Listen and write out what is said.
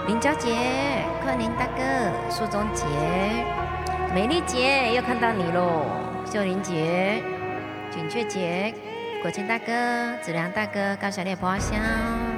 林娇姐、坤林大哥、苏中杰、美丽姐又看到你喽，秀玲姐、准确姐、国庆大哥、子良大哥、高小烈、婆香。